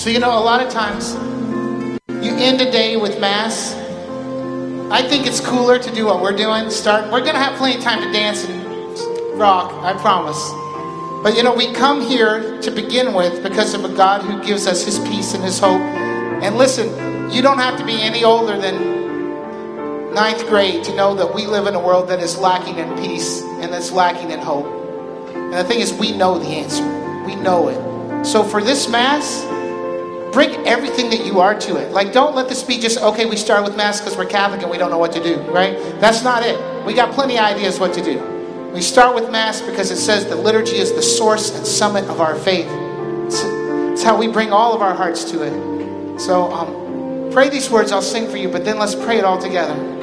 So, a lot of times you end a day with Mass. I think it's cooler to do what we're doing. We're going to have plenty of time to dance and rock, I promise. But, we come here to begin with because of a God who gives us His peace and His hope. And listen, you don't have to be any older than 9th grade to know that we live in a world that is lacking in peace and that's lacking in hope. And the thing is, we know the answer. We know it. So for this Mass, bring everything that you are to it. Like, don't let this be just, okay, we start with Mass because we're Catholic and we don't know what to do, right? That's not it. We got plenty of ideas what to do. We start with Mass because it says the liturgy is the source and summit of our faith. It's how we bring all of our hearts to it. So pray these words. I'll sing for you, but then let's pray it all together.